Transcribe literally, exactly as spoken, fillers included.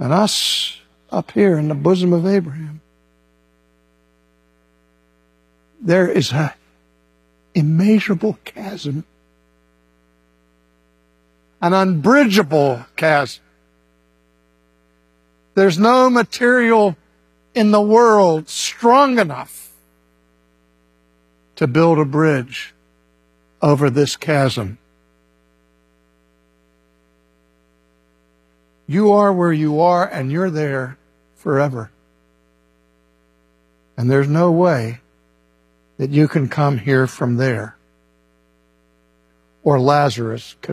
and us up here in the bosom of Abraham. There is an immeasurable chasm, an unbridgeable chasm. There's no material in the world strong enough to build a bridge over this chasm. You are where you are, and you're there forever. And there's no way that you can come here from there, or Lazarus could